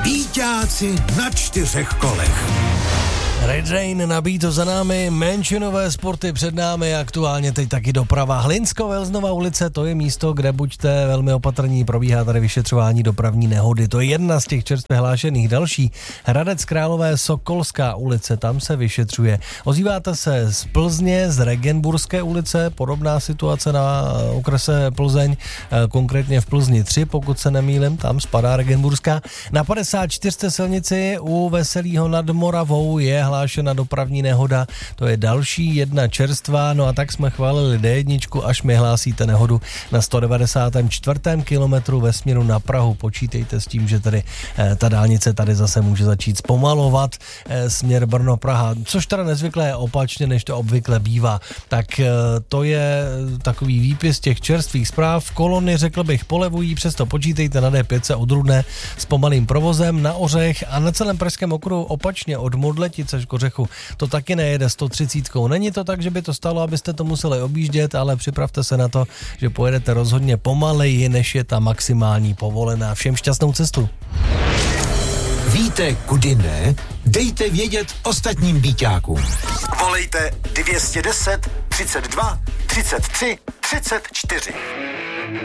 Bíťáci na 4 kolech. Red Rain nabíto za námi, menšinové sporty před námi, aktuálně teď taky doprava. Hlinsko-Velznova ulice, to je místo, kde buďte velmi opatrní, probíhá tady vyšetřování dopravní nehody. To je jedna z těch čerstvě hlášených. Další, Hradec Králové, Sokolská ulice, tam se vyšetřuje. Ozýváte se z Plzně, z Regenburské ulice, podobná situace na okrese Plzeň, konkrétně v Plzni 3, pokud se nemýlim, tam spadá Regenburská. Na 54. silnici u Veselýho nad Moravou je hlášena dopravní nehoda, to je další jedna čerstvá, no a tak jsme chválili D1, až mi hlásíte nehodu na 194. kilometru ve směru na Prahu. Počítejte s tím, že tady ta dálnice tady zase může začít zpomalovat směr Brno-Praha, což teda nezvykle je opačně, než to obvykle bývá. Tak to je takový výpis těch čerstvých zpráv. Kolony, řekl bych, polevují, přesto počítejte na D5 od Rudné s pomalým provozem, na Ořech a na celém pražském okruhu opačně od Modletice k Ořechu. To taky nejede 130. Není to tak, že by to stalo, abyste to museli objíždět, ale připravte se na to, že pojedete rozhodně pomaleji, než je ta maximální povolená. Všem šťastnou cestu. Víte, kudy ne? Dejte vědět ostatním bíťákům. Volejte 210 32 33 34.